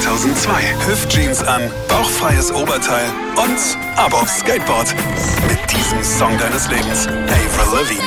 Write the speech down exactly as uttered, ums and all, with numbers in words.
zweitausendzwei. Hüftjeans an, bauchfreies Oberteil und ab aufs Skateboard. Mit diesem Song deines Lebens. Avril Lavigne.